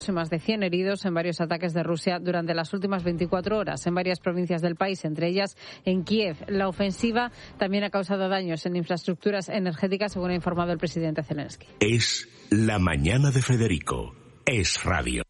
Más de 100 heridos en varios ataques de Rusia durante las últimas 24 horas en varias provincias del país, entre ellas en Kiev. La ofensiva también ha causado daños en infraestructuras energéticas, según ha informado el presidente Zelensky. Es la mañana de Federico. Es radio.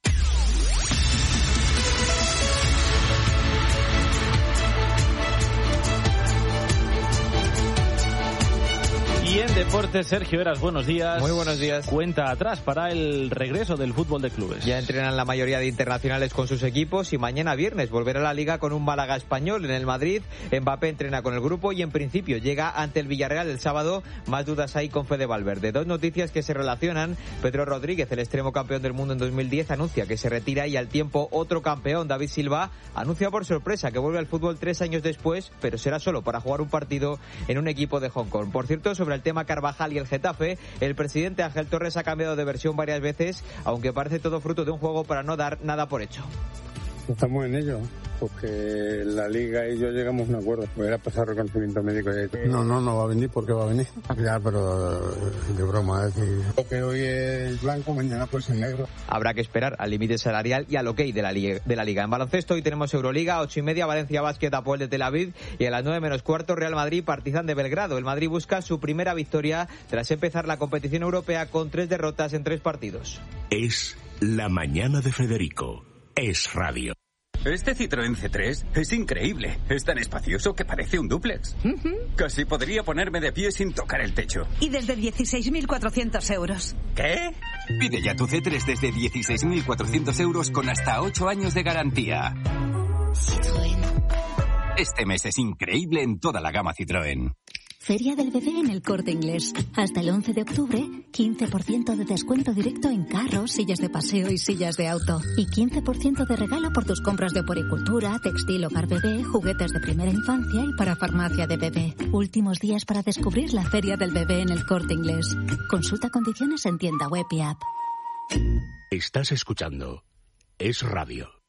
Y en deportes, Sergio Eras, buenos días. Muy buenos días. Cuenta atrás para el regreso del fútbol de clubes. Ya entrenan la mayoría de internacionales con sus equipos y mañana viernes volverá a la Liga con un Málaga español en el Madrid. Mbappé entrena con el grupo y en principio llega ante el Villarreal el sábado. Más dudas hay con Fede Valverde. Dos noticias que se relacionan. Pedro Rodríguez, el extremo campeón del mundo en 2010, anuncia que se retira y al tiempo otro campeón, David Silva, anuncia por sorpresa que vuelve al fútbol 3 años después, pero será solo para jugar un partido en un equipo de Hong Kong. Por cierto, sobre el tema Carvajal y el Getafe, el presidente Ángel Torres ha cambiado de versión varias veces, aunque parece todo fruto de un juego para no dar nada por hecho. Estamos en ello, porque la Liga y yo llegamos a un acuerdo. Voy a pasar reconocimiento médico. No va a venir porque va a venir. Ya, pero de broma, es decir, lo que hoy es blanco, mañana puede ser negro. Habrá que esperar al límite salarial y al ok de la Liga. En baloncesto hoy tenemos Euroliga, 8:30, Valencia Basket, Apoel de Tel Aviv, y a las 9:15, Real Madrid, Partizan de Belgrado. El Madrid busca su primera victoria tras empezar la competición europea con 3 derrotas en 3 partidos. Es la mañana de Federico. Es radio. Este Citroën C3 es increíble. Es tan espacioso que parece un dúplex. Casi podría ponerme de pie sin tocar el techo. Y desde 16.400 euros. ¿Qué? Pide ya tu C3 desde 16.400 euros con hasta 8 años de garantía. Citroën. Este mes es increíble en toda la gama Citroën. Feria del Bebé en El Corte Inglés. Hasta el 11 de octubre, 15% de descuento directo en carros, sillas de paseo y sillas de auto. Y 15% de regalo por tus compras de puericultura, textil, hogar bebé, juguetes de primera infancia y para farmacia de bebé. Últimos días para descubrir la Feria del Bebé en El Corte Inglés. Consulta condiciones en tienda web y app. Estás escuchando Es Radio.